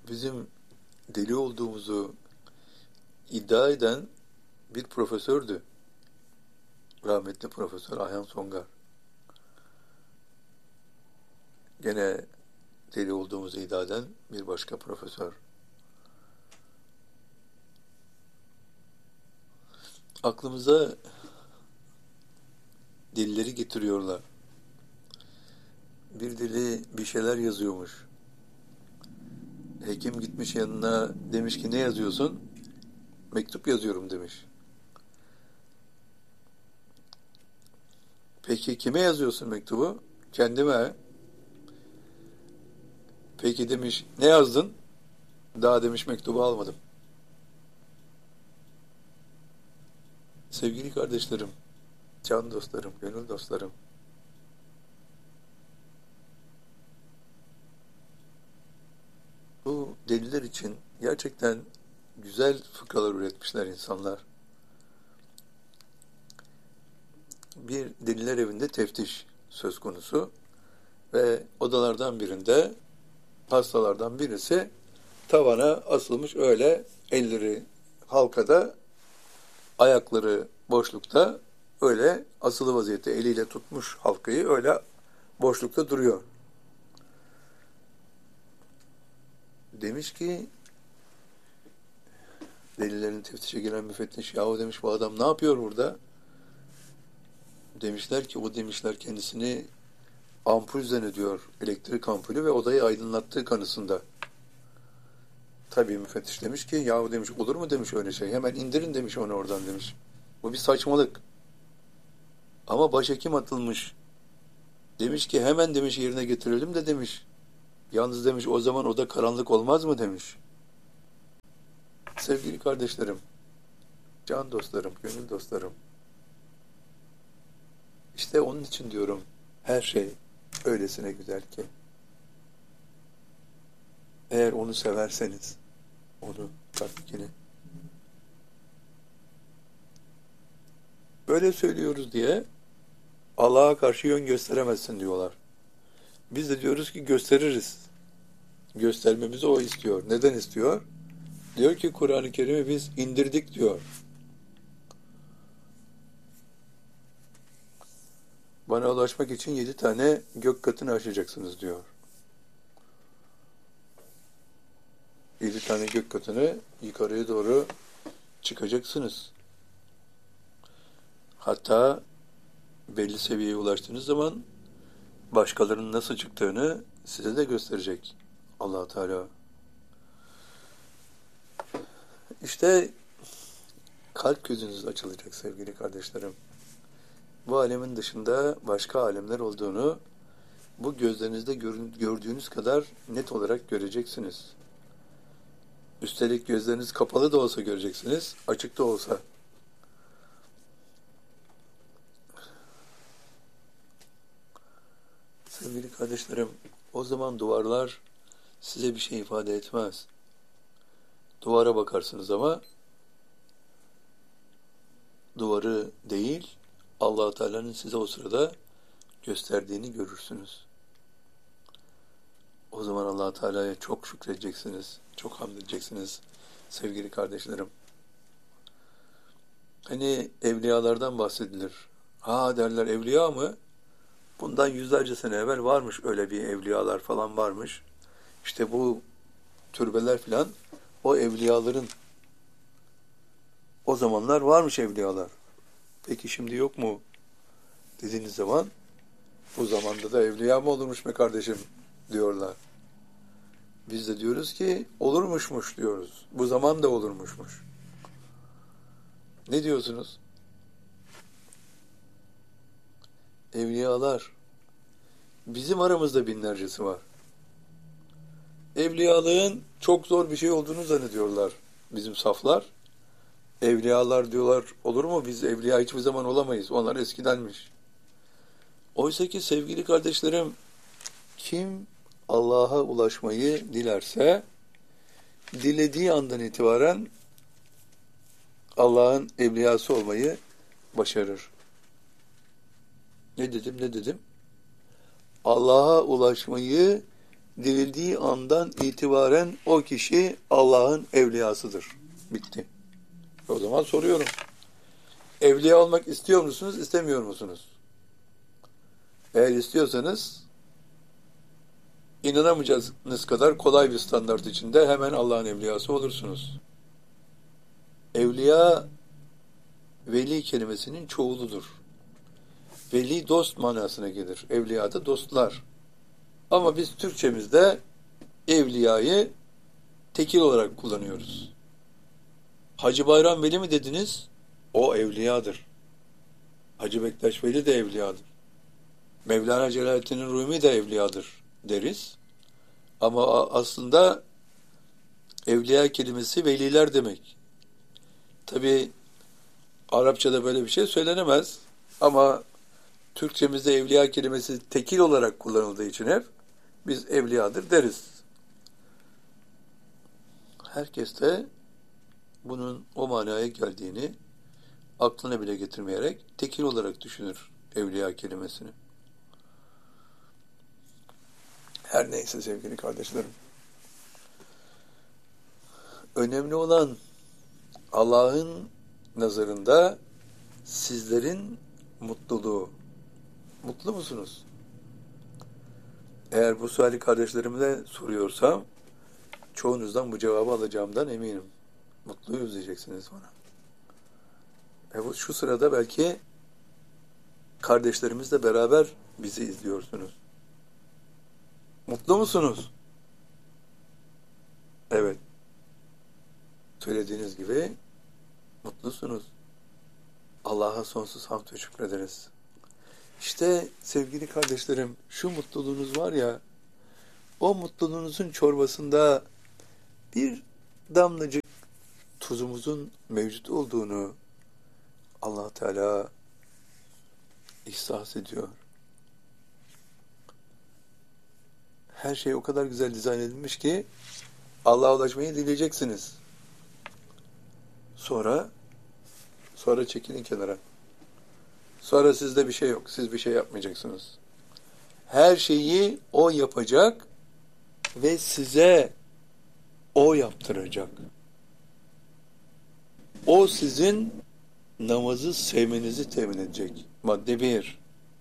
bizim deli olduğumuzu iddia eden bir profesördü. Rahmetli Profesör Ayhan Songar. Gene deli olduğumuzu iddia eden bir başka profesör. Aklımıza delileri getiriyorlar. Bir deli bir şeyler yazıyormuş. Hekim gitmiş yanına, demiş ki ne yazıyorsun? Mektup yazıyorum demiş. Peki kime yazıyorsun mektubu? Kendime. Peki demiş, ne yazdın? Daha demiş mektubu almadım. Sevgili kardeşlerim, can dostlarım, gönül dostlarım, bu deliler için gerçekten güzel fıkralar üretmişler insanlar. Bir deliler evinde teftiş söz konusu ve odalardan birinde hastalardan birisi tavana asılmış, öyle elleri halkada, ayakları boşlukta, öyle asılı vaziyette eliyle tutmuş halkayı, öyle boşlukta duruyor. Demiş ki delilerin teftişe gelen müfettiş, yahu demiş bu adam ne yapıyor burada? Demişler ki o, demişler, kendisini ampul zannediyor, elektrik ampulü, ve odayı aydınlattığı kanısında. Tabii müfettiş demiş ki yahu demiş, olur mu demiş öyle şey, hemen indirin demiş onu oradan demiş. Bu bir saçmalık. Ama başhekim atılmış. Demiş ki hemen demiş yerine getirelim de demiş. Yalnız demiş o zaman oda karanlık olmaz mı demiş. Sevgili kardeşlerim, can dostlarım, gönül dostlarım. İşte onun için diyorum, her şey öylesine güzel ki. Eğer onu severseniz, onu, tatbikini. Böyle söylüyoruz diye Allah'a karşı yön gösteremezsin diyorlar. Biz de diyoruz ki gösteririz. Göstermemizi o istiyor. Neden istiyor? Diyor ki Kur'an-ı Kerim'i biz indirdik diyor. Bana ulaşmak için 7 tane gök katını aşacaksınız diyor. 7 tane gök katını yukarıya doğru çıkacaksınız. Hatta belli seviyeye ulaştığınız zaman başkalarının nasıl çıktığını size de gösterecek Allah Teala. İşte kalp gözünüz açılacak sevgili kardeşlerim. Bu alemin dışında başka alemler olduğunu bu gözlerinizde gördüğünüz kadar net olarak göreceksiniz. Üstelik gözleriniz kapalı da olsa göreceksiniz, açık da olsa. Sevgili kardeşlerim, o zaman duvarlar size bir şey ifade etmez. Duvara bakarsınız ama duvarı değil, Allah-u Teala'nın size o sırada gösterdiğini görürsünüz. O zaman Allah-u Teala'ya çok şükredeceksiniz, çok hamd edeceksiniz sevgili kardeşlerim. Hani evliyalardan bahsedilir. Ha derler, evliya mı? Bundan yüzlerce sene evvel varmış öyle bir evliyalar falan varmış. İşte bu türbeler filan o evliyaların, o zamanlar varmış evliyalar. Peki şimdi yok mu dediğiniz zaman, bu zamanda da evliya mı olurmuş be kardeşim diyorlar. Biz de diyoruz ki olurmuşmuş diyoruz. Bu zaman da olurmuşmuş. Ne diyorsunuz? Evliyalar, bizim aramızda binlercesi var. Evliyalığın çok zor bir şey olduğunu zannediyorlar bizim saflar. Evliyalar diyorlar, olur mu? Biz evliya hiçbir zaman olamayız. Onlar eskidenmiş. Oysa ki sevgili kardeşlerim, kim Allah'a ulaşmayı dilerse, dilediği andan itibaren Allah'ın evliyası olmayı başarır. Ne dedim? Allah'a ulaşmayı dirildiği andan itibaren o kişi Allah'ın evliyasıdır. Bitti. O zaman soruyorum. Evliya olmak istiyor musunuz, istemiyor musunuz? Eğer istiyorsanız İnanamayacağınız kadar kolay bir standart içinde hemen Allah'ın evliyası olursunuz. Evliya, veli kelimesinin çoğuludur. Veli dost manasına gelir. Evliya da dostlar. Ama biz Türkçemizde evliyayı tekil olarak kullanıyoruz. Hacı Bayram Veli mi dediniz? O evliyadır. Hacı Bektaş Veli de evliyadır. Mevlana Celaleddin Rumi de evliyadır deriz. Ama aslında evliya kelimesi veliler demek. Tabi Arapçada böyle bir şey söylenemez. Ama Türkçemizde evliya kelimesi tekil olarak kullanıldığı için hep biz evliyadır deriz. Herkes de bunun o manaya geldiğini aklına bile getirmeyerek tekil olarak düşünür evliya kelimesini. Her neyse sevgili kardeşlerim. Önemli olan Allah'ın nazarında sizlerin mutluluğu. Mutlu musunuz? Eğer bu suali kardeşlerime soruyorsam çoğunuzdan bu cevabı alacağımdan eminim. Mutluyuz diyeceksiniz bana. Şu sırada belki kardeşlerimizle beraber bizi izliyorsunuz. Mutlu musunuz? Evet. Söylediğiniz gibi mutlusunuz. Allah'a sonsuz hamd ve şükrederiz. İşte sevgili kardeşlerim, şu mutluluğunuz var ya, o mutluluğunuzun çorbasında bir damlacık tuzumuzun mevcut olduğunu Allah Teala ihsas ediyor. Her şey o kadar güzel dizayn edilmiş ki Allah'a ulaşmayı dileyeceksiniz. Sonra çekilin kenara. Sonra sizde bir şey yok. Siz bir şey yapmayacaksınız. Her şeyi o yapacak ve size o yaptıracak. O sizin namazı sevmenizi temin edecek. Madde 1.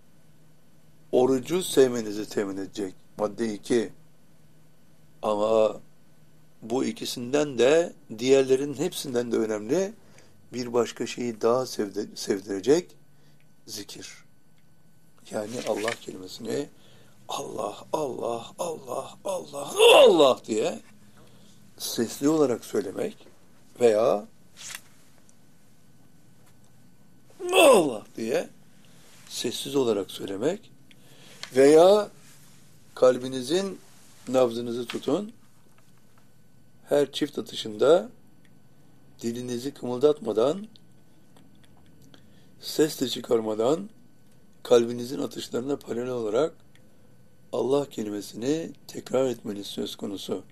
Orucu sevmenizi temin edecek. Madde 2. Ama bu ikisinden de diğerlerinin hepsinden de önemli bir başka şeyi daha sevdirecek zikir. Yani Allah kelimesini Allah, Allah, Allah, Allah, Allah diye sesli olarak söylemek veya Allah diye sessiz olarak söylemek veya kalbinizin nabzınızı tutun, her çift atışında dilinizi kımıldatmadan, ses de çıkarmadan kalbinizin atışlarına paralel olarak Allah kelimesini tekrar etmeniz söz konusu.